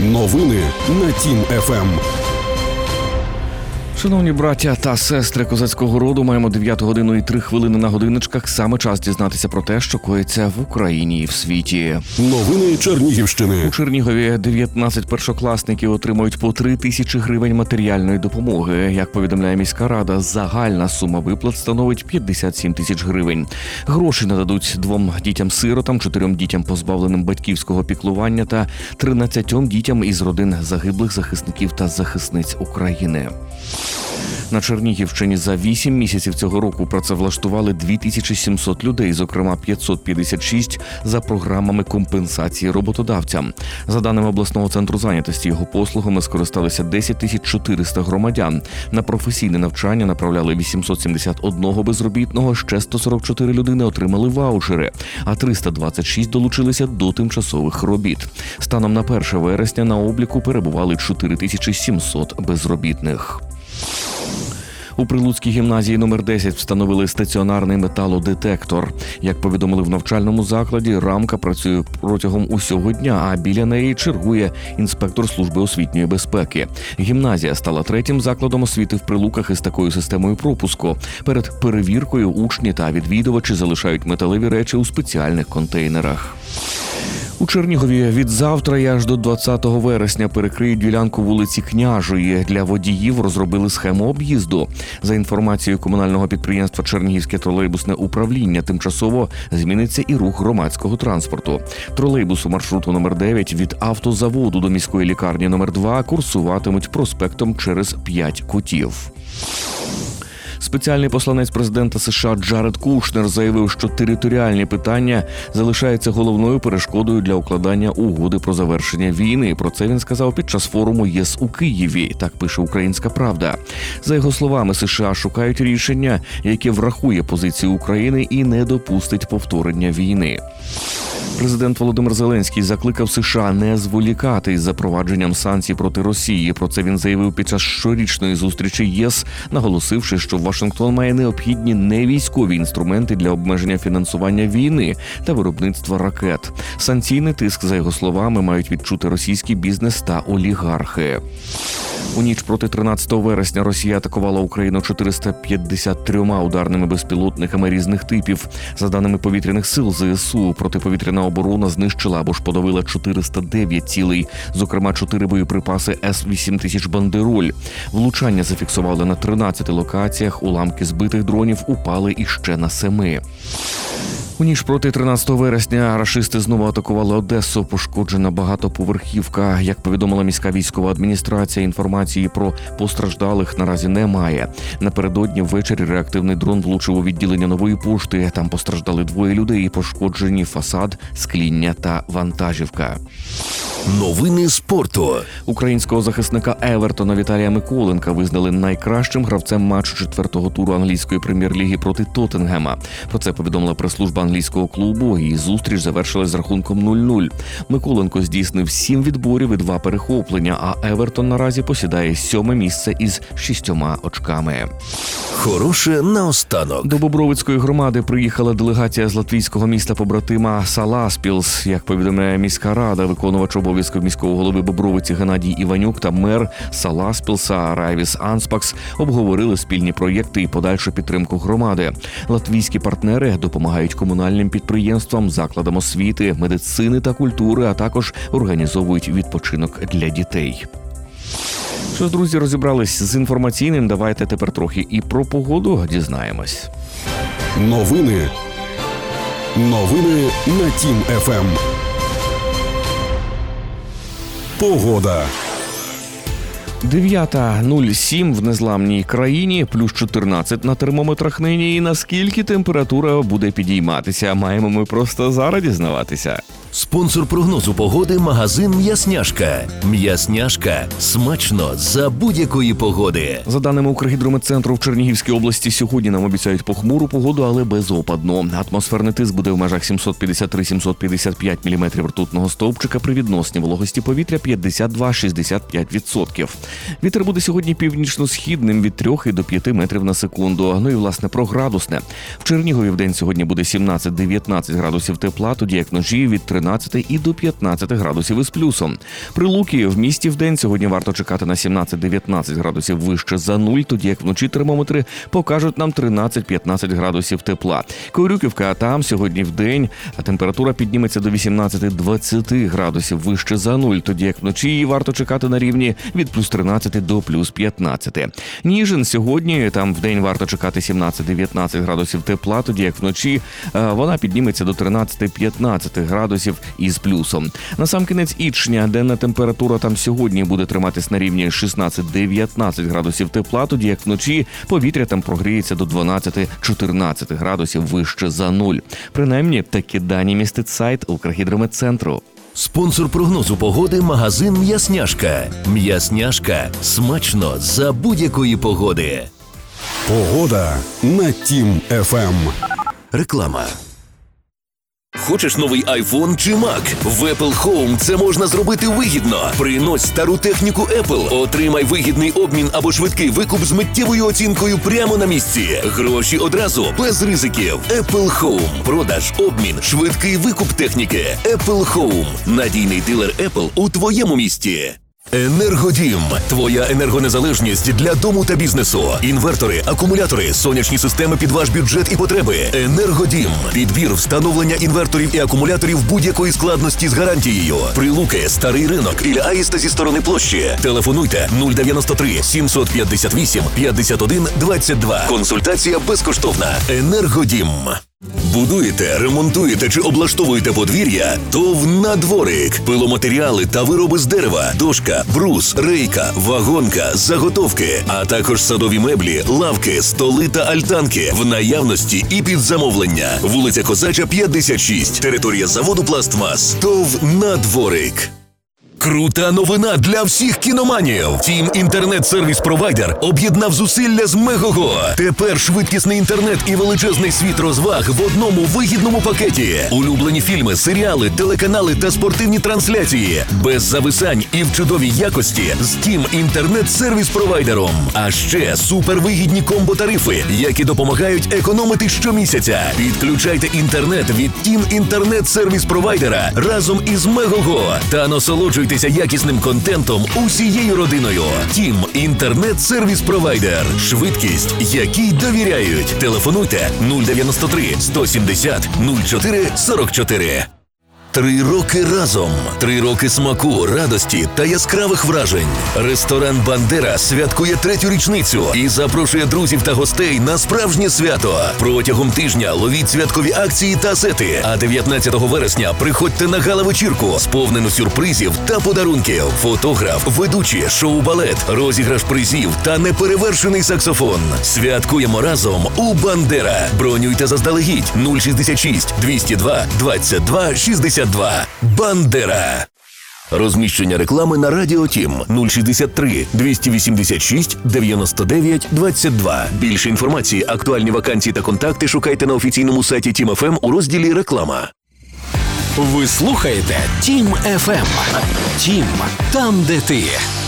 Новини на Тім ФМ. Шановні браття та сестри козацького роду, маємо 9 годину і 3 хвилини на годинничках. Саме час дізнатися про те, що коїться в Україні і в світі. Новини Чернігівщини. У Чернігові 19 першокласників отримують по 3 тисячі гривень матеріальної допомоги. Як повідомляє міська рада, загальна сума виплат становить 57 тисяч гривень. Гроші нададуть 2 дітям-сиротам, 4 дітям, позбавленим батьківського піклування та 13 дітям із родин загиблих захисників та захисниць України. На Чернігівщині за 8 місяців цього року працевлаштували 2700 людей, зокрема 556 за програмами компенсації роботодавцям. За даними обласного центру зайнятості, його послугами скористалися 10 400 громадян. На професійне навчання направляли 871 безробітного, ще 144 людини отримали ваучери, а 326 долучилися до тимчасових робіт. Станом на 1 вересня на обліку перебували 4700 безробітних. У Прилуцькій гімназії номер 10 встановили стаціонарний металодетектор. Як повідомили в навчальному закладі, рамка працює протягом усього дня, а біля неї чергує інспектор служби освітньої безпеки. Гімназія стала 3-м закладом освіти в Прилуках із такою системою пропуску. Перед перевіркою учні та відвідувачі залишають металеві речі у спеціальних контейнерах. У Чернігові від завтра і аж до 20 вересня перекриють ділянку вулиці Княжої. Для водіїв розробили схему об'їзду. За інформацією комунального підприємства «Чернігівське тролейбусне управління», тимчасово зміниться і рух громадського транспорту. Тролейбусу маршруту номер 9 від автозаводу до міської лікарні номер 2 курсуватимуть проспектом через 5 кутів. Спеціальний посланець президента США Джаред Кушнер заявив, що територіальні питання залишаються головною перешкодою для укладання угоди про завершення війни. Про це він сказав під час форуму ЄС у Києві, так пише «Українська правда». За його словами, США шукають рішення, яке врахує позицію України і не допустить повторення війни. Президент Володимир Зеленський закликав США не зволікати із запровадженням санкцій проти Росії. Про це він заявив під час щорічної зустрічі ЄС, наголосивши, що Вашингтон має необхідні невійськові інструменти для обмеження фінансування війни та виробництва ракет. Санкційний тиск, за його словами, мають відчути російський бізнес та олігархи. У ніч проти 13 вересня Росія атакувала Україну 453 ударними безпілотниками різних типів. За даними повітряних сил ЗСУ, протиповітряна оборона знищила або ж подавила 409 цілей, зокрема 4 боєприпаси С-8000 «Бандероль». Влучання зафіксували на 13 локаціях, уламки збитих дронів упали іще на 7. У ніч проти 13 вересня рашисти знову атакували Одесу. Пошкоджена багатоповерхівка. Як повідомила міська військова адміністрація, інформації про постраждалих наразі немає. Напередодні ввечері реактивний дрон влучив у відділення Нової пошти. Там постраждали 2 людей, пошкоджені фасад, скління та вантажівка. Новини спорту. Українського захисника Евертона Віталія Миколенка визнали найкращим гравцем матчу 4-го туру англійської прем'єр-ліги проти Тоттенгема. Про це повідомила прес-служба англійського клубу, і зустріч завершилась з рахунком 0-0. Миколенко здійснив 7 відборів і 2 перехоплення, а Евертон наразі посідає 7-ме місце із 6 очками. Хороше наостанок. До Бобровицької громади приїхала делегація з латвійського міста-побратима Саласпілс. Як повідомляє міська рада, виконувач обов'язків міського голови Бобровиці Геннадій Іванюк та мер Саласпілса Райвіс Анспакс обговорили спільні проєкти і подальшу підтримку громади. Латвійські партнери допомагають комунальним підприємствам, закладам освіти, медицини та культури, а також організовують відпочинок для дітей. Що ж, друзі, розібрались з інформаційним, давайте тепер трохи і про погоду дізнаємось. Новини на Тім ФМ. Погода. 9:07 в незламній країні, плюс 14 на термометрах нині. І наскільки температура буде підійматися, маємо ми просто зараз дізнаватися. Спонсор прогнозу погоди – магазин «М'ясняшка». «М'ясняшка» – смачно за будь-якої погоди. За даними Укргідрометцентру, в Чернігівській області сьогодні нам обіцяють похмуру погоду, але безопадно. Атмосферний тиск буде в межах 753-755 мм ртутного стовпчика при відносній вологості повітря 52-65%. Вітер буде сьогодні північно-східним від 3 до 5 метрів на секунду. Ну і, власне, про градусне. В Чернігові в день сьогодні буде 17-19 градусів тепла, тоді як вночі від 13 і до 15 градусів із плюсом. При Луки в місті в день сьогодні варто чекати на 17-19 градусів вище за нуль, тоді як вночі термометри покажуть нам 13-15 градусів тепла. Корюківка, там сьогодні в день температура підніметься до 18-20 градусів вище за нуль, тоді як вночі її варто чекати на рівні від плюс 13 до плюс 15. Ніжин сьогодні, там в день варто чекати 17-19 градусів тепла, тоді як вночі вона підніметься до 13-15 градусів із плюсом. На сам кінець Ічня денна температура там сьогодні буде триматись на рівні 16-19 градусів тепла, тоді як вночі повітря там прогріється до 12-14 градусів вище за нуль. Принаймні, такі дані містить сайт Укргідрометцентру. Спонсор прогнозу погоди – магазин «М'ясняшка». «М'ясняшка» – смачно за будь-якої погоди. Погода на Тім ФМ. Реклама. Хочеш новий iPhone чи Mac? В Apple Home це можна зробити вигідно. Принось стару техніку Apple, отримай вигідний обмін або швидкий викуп з миттєвою оцінкою прямо на місці. Гроші одразу, без ризиків. Apple Home. Продаж, обмін, швидкий викуп техніки. Apple Home. Надійний дилер Apple у твоєму місті. Енергодім. Твоя енергонезалежність для дому та бізнесу. Інвертори, акумулятори, сонячні системи під ваш бюджет і потреби. Енергодім. Підбір, встановлення інверторів і акумуляторів будь-якої складності з гарантією. Прилуки, Старий ринок, Ілля Аїста зі сторони площі. Телефонуйте 093 758 51 22. Консультація безкоштовна. Енергодім. Будуєте, ремонтуєте чи облаштовуєте подвір'я? ТОВ «Надворик». Пиломатеріали та вироби з дерева, дошка, брус, рейка, вагонка, заготовки, а також садові меблі, лавки, столи та альтанки в наявності і під замовлення. Вулиця Козача, 56. Територія заводу «Пластмас». ТОВ «Надворик». Крута новина для всіх кіноманів. Тім інтернет-сервіс-провайдер об'єднав зусилля з Мегого. Тепер швидкісний інтернет і величезний світ розваг в одному вигідному пакеті. Улюблені фільми, серіали, телеканали та спортивні трансляції. Без зависань і в чудовій якості з Тім інтернет-сервіс-провайдером. А ще супервигідні комбо-тарифи, які допомагають економити щомісяця. Підключайте інтернет від Тім інтернет-сервіс-провайдера разом із Мегого та насолоджуйтесь якісним контентом усією родиною. Тім інтернет-сервіс-провайдер. Швидкість, якій довіряють. Телефонуйте 093 170 04 44. 3 роки разом. 3 роки смаку, радості та яскравих вражень. Ресторан «Бандера» святкує 3-ю річницю і запрошує друзів та гостей на справжнє свято. Протягом тижня ловіть святкові акції та сети. А 19 вересня приходьте на гала-вечірку, сповнену сюрпризів та подарунків. Фотограф, ведучі, шоу-балет, розіграш призів та неперевершений саксофон. Святкуємо разом у «Бандера». Бронюйте заздалегідь 066 202 22 62. «Бандера». Розміщення реклами на Радіо Тім 063 286 99 22. Більше інформації, актуальні вакансії та контакти шукайте на офіційному сайті Тім ФМ у розділі «Реклама». Ви слухаєте Тім ФМ. Тім – там, де ти.